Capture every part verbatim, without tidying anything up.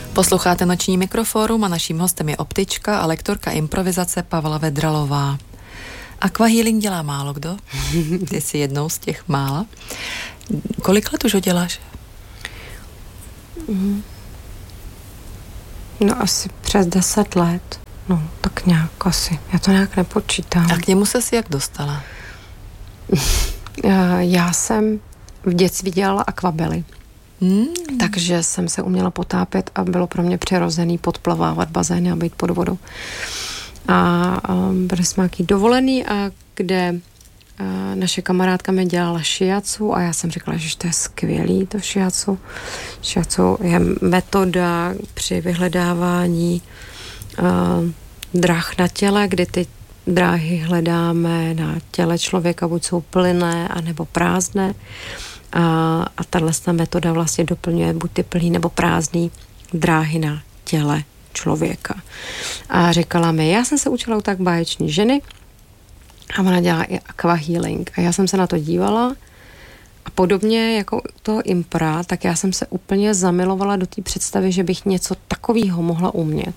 Posloucháte Noční mikrofórum a naším hostem je optička a lektorka improvizace Pavla Vedralová. Aquahealing dělá málo kdo. Ty jsi jednou z těch mála. Kolik let už ho děláš? No asi přes deset let. No, tak nějak asi. Já to nějak nepočítám. A k němu ses jak dostala? Já jsem v dětství dělala akvabely. Hmm. Takže jsem se uměla potápět a bylo pro mě přirozený podplavávat bazény a být pod vodou. A byli jsme nějaký dovolený, a kde a naše kamarádka mi dělala šiacu a já jsem říkala, že to je skvělý, to šiacu. Šiacu je metoda při vyhledávání a, dráh na těle, kdy ty dráhy hledáme na těle člověka, buď jsou plynné, anebo prázdné. A, a tahle metoda vlastně doplňuje buď ty plný nebo prázdný dráhy na těle člověka. A říkala mi, já jsem se učila u tak báječní ženy a ona dělá i aquahealing. A já jsem se na to dívala a podobně jako toho impra, tak já jsem se úplně zamilovala do té představy, že bych něco takového mohla umět.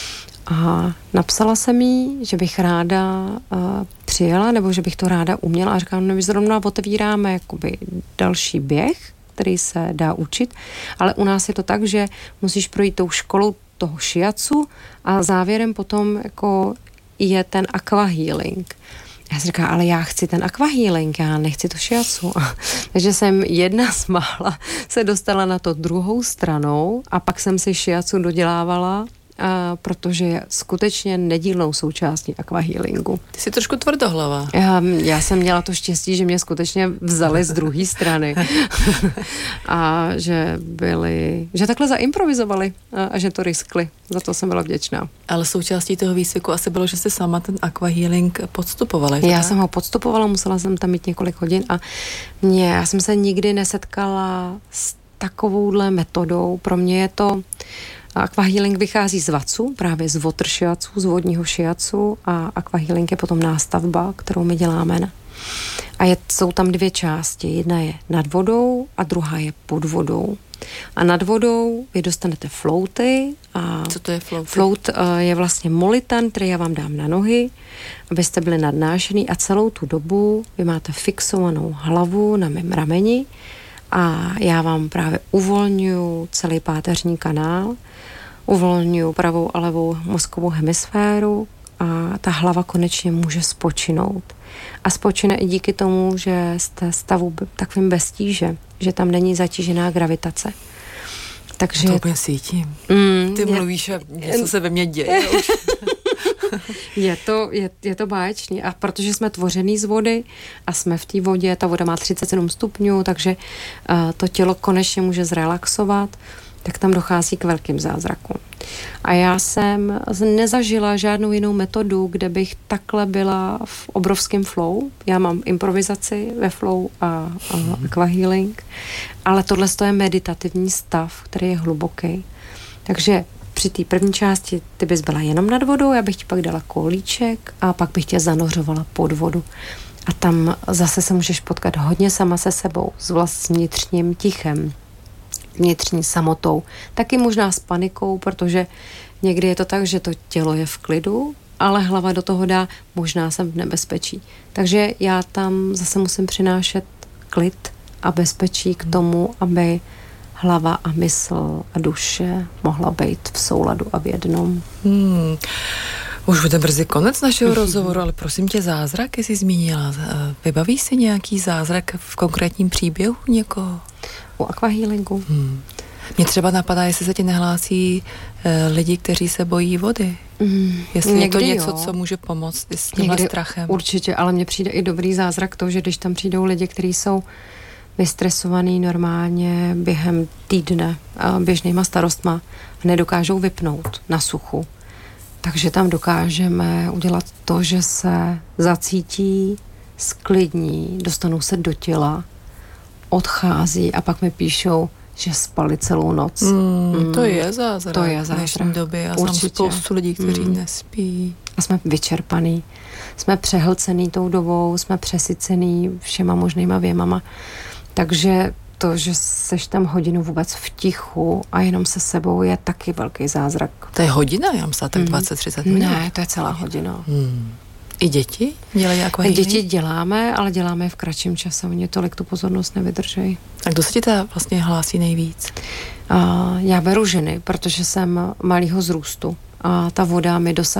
A napsala jsem jí, že bych ráda uh, přijela, nebo že bych to ráda uměla a říkám, no my zrovna otevíráme jakoby další běh, který se dá učit, ale u nás je to tak, že musíš projít tou školou toho šiacu a závěrem potom jako je ten aquahealing. Já si říkám, ale já chci ten aquahealing, já nechci to šiacu. Takže jsem jedna z mála se dostala na to druhou stranou a pak jsem si šiacu dodělávala, a protože je skutečně nedílnou součástí aquahealingu. Ty jsi trošku tvrdohlava. Já, já jsem měla to štěstí, že mě skutečně vzali z druhé strany a že byli, že takhle zaimprovizovali a, a že to riskli. Za to jsem byla vděčná. Ale součástí toho výcviku asi bylo, že jsi sama ten aquahealing podstupovala. Já jsem ho podstupovala, musela jsem tam mít několik hodin a mě, já jsem se nikdy nesetkala s takovouhle metodou. Pro mě je to aquahealing vychází z vacu, právě z water shiatsu, z vodního shiatsu a aquahealing je potom nástavba, kterou my děláme. Ne? A je, jsou tam dvě části. Jedna je nad vodou a druhá je pod vodou. A nad vodou vy dostanete floaty. A co to je float? Float uh, je vlastně molitan, který já vám dám na nohy, abyste byli nadnášený a celou tu dobu vy máte fixovanou hlavu na mém rameni a já vám právě uvolňuji celý páteřní kanál, uvolňuji pravou a levou mozkovou hemisféru a ta hlava konečně může spočinout. A spočine i díky tomu, že jste stavu takovým bez tíže, že tam není zatížená gravitace. Takže... To úplně cítím. Mm, Ty je, mluvíš a něco se ve mně děje. je, to, je, je to báječný. A protože jsme tvořený z vody a jsme v té vodě, ta voda má třicet sedm stupňů, takže uh, to tělo konečně může zrelaxovat, tak tam dochází k velkým zázrakům. A já jsem nezažila žádnou jinou metodu, kde bych takhle byla v obrovském flow. Já mám improvizaci ve flow a, a aquahealing, ale tohle je meditativní stav, který je hluboký. Takže při té první části ty bys byla jenom nad vodou, já bych ti pak dala kolíček a pak bych tě zanořovala pod vodu. A tam zase se můžeš potkat hodně sama se sebou, s vlastním vnitřním tichem, vnitřní samotou, taky možná s panikou, protože někdy je to tak, že to tělo je v klidu, ale hlava do toho dá, možná jsem v nebezpečí. Takže já tam zase musím přinášet klid a bezpečí k tomu, aby hlava a mysl a duše mohla být v souladu a v jednom. Hmm. Už bude brzy konec našeho rozhovoru, ale prosím tě, zázrak, jsi zmínila. Vybavíš si nějaký zázrak v konkrétním příběhu někoho? U aquahealingu? Hmm. Mně třeba napadá, jestli se ti nehlásí e, lidi, kteří se bojí vody. Mm, jestli je to něco, jo, co může pomoct s tímhle někdy strachem. Určitě, ale mně přijde i dobrý zázrak to, že když tam přijdou lidi, kteří jsou vystresovaný normálně během týdne běžnýma starostma a nedokážou vypnout na suchu. Takže tam dokážeme udělat to, že se zacítí, sklidní, dostanou se do těla, odchází a pak mi píšou, že spali celou noc. Mm, mm, to je zázrak. To je zázrak. V dnešní době. Já znám spoustu lidí, kteří mm. nespí. A jsme vyčerpaný. Jsme přehlcený tou dobou, jsme přesycený všema možnýma věmama. Takže to, že seš tam hodinu vůbec v tichu a jenom se sebou, je taky velký zázrak. To je hodina? Já myslím, tak dvacet třicet minut. Ne, to je celá hodina. Hmm. I děti dělají aquahealing? Děti děláme, ale děláme je v kratším čase. Oni tolik tu pozornost nevydržejí. A kdo se ti ta vlastně hlásí nejvíc? A já beru ženy, protože jsem malýho zrůstu a ta voda mi dosahuje